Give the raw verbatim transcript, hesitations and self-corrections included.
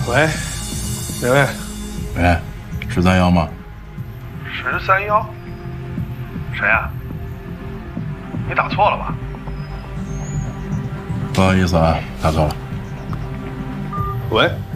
喂，哪位？ 喂，十三幺吗？ 十三幺？谁呀？你打错了吧？ 不好意思啊，打错了。 喂。